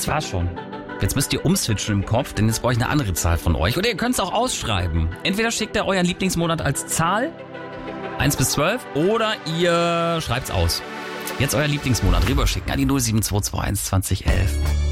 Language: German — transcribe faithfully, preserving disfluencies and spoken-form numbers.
war schon. Jetzt müsst ihr umswitchen im Kopf, denn jetzt brauche ich eine andere Zahl von euch. Oder ihr könnt es auch ausschreiben. Entweder schickt ihr euren Lieblingsmonat als Zahl, eins bis zwölf, oder ihr schreibt's aus. Jetzt euer Lieblingsmonat rüberschicken an die null sieben zwei zwei eins zwanzig elf.